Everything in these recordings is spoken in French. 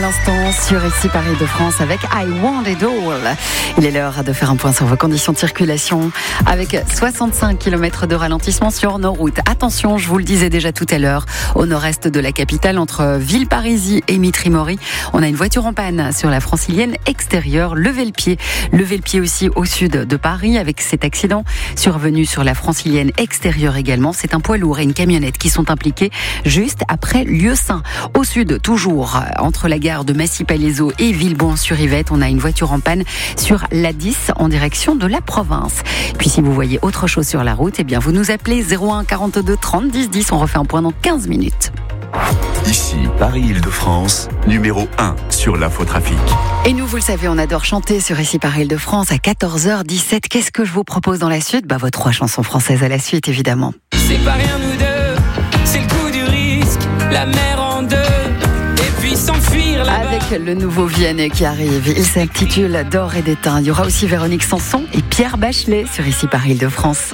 l'instant sur ici Paris de France avec I Want It All. Il est l'heure de faire un point sur vos conditions de circulation avec 65 km de ralentissement sur nos routes. Attention, je vous le disais déjà tout à l'heure, au nord-est de la capitale, entre Villeparisis et Mitry-Mory, on a une voiture en panne sur la francilienne extérieure. Levez le pied aussi au sud de Paris avec cet accident survenu sur la francilienne extérieure également. C'est un poids lourd et une camionnette qui sont impliqués juste après Lieu-Saint. Au sud, toujours entre la gare de Massy-Palaiseau et Villebon-sur-Yvette, on a une voiture en panne sur l'A10 en direction de la province. Puis si vous voyez autre chose sur la route, eh bien vous nous appelez 01 42 30 10 10. On refait un point dans 15 minutes. Ici, Paris-Île-de-France, numéro 1 sur l'infotrafic. Et nous, vous le savez, on adore chanter sur Ici Paris-Île-de-France à 14h17. Qu'est-ce que je vous propose dans la suite ? Vos 3 chansons françaises à la suite, évidemment. C'est pas rien nous deux, c'est le coup du risque, la mer en deux, et puis s'enfuir là-bas. Avec le nouveau Vianney qui arrive, il s'intitule D'or et d'étain. Il y aura aussi Véronique Sanson et Pierre Bachelet sur Ici Paris-Île-de-France.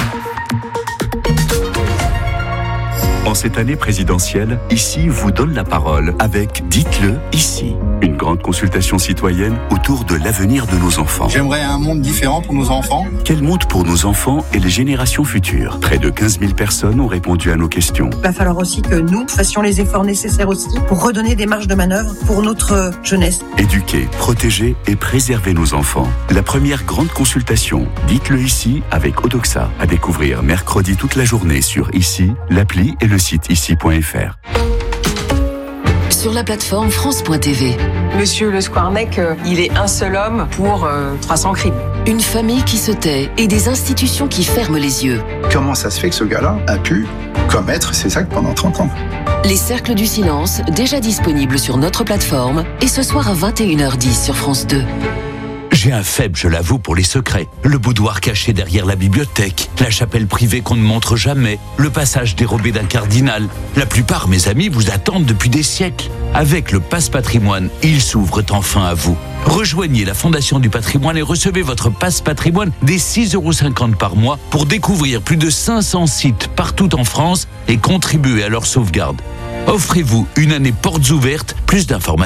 En cette année présidentielle, Ici vous donne la parole avec Dites-le ici. Une grande consultation citoyenne autour de l'avenir de nos enfants. J'aimerais un monde différent pour nos enfants. Quel monde pour nos enfants et les générations futures ? Près de 15 000 personnes ont répondu à nos questions. Il va falloir aussi que nous fassions les efforts nécessaires aussi pour redonner des marges de manœuvre pour notre jeunesse. Éduquer, protéger et préserver nos enfants. La première grande consultation, Dites-le ici avec Odoxa. À découvrir mercredi toute la journée sur Ici, l'appli et le site ici.fr. Sur la plateforme France.tv. Monsieur Le Squarnec, il est un seul homme pour 300 crimes. Une famille qui se tait et des institutions qui ferment les yeux. Comment ça se fait que ce gars-là a pu commettre ces actes pendant 30 ans ? Les cercles du silence, déjà disponibles sur notre plateforme, et ce soir à 21h10 sur France 2. J'ai un faible, je l'avoue, pour les secrets. Le boudoir caché derrière la bibliothèque, la chapelle privée qu'on ne montre jamais, le passage dérobé d'un cardinal. La plupart, mes amis, vous attendent depuis des siècles. Avec le Pass Patrimoine, ils s'ouvrent enfin à vous. Rejoignez la Fondation du Patrimoine et recevez votre Pass Patrimoine dès 6,50 € par mois pour découvrir plus de 500 sites partout en France et contribuer à leur sauvegarde. Offrez-vous une année portes ouvertes, plus d'informations.